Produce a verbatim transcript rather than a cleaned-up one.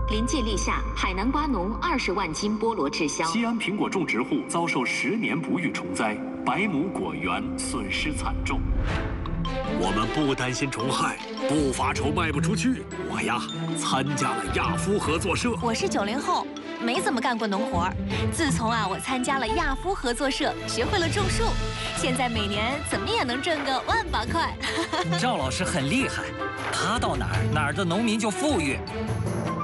临界立夏，海南瓜农二十万斤菠萝滞销。 西安苹果种植户遭受十年不遇虫灾，百亩果园损失惨重。 我们不担心虫害，不发愁卖不出去。我呀，参加了亚夫合作社。 我是九零后，没怎么干过农活。自从啊，我参加了亚夫合作社，学会了种树，现在每年怎么也能挣个万把块。 赵老师很厉害，他到哪儿哪儿的农民就富裕。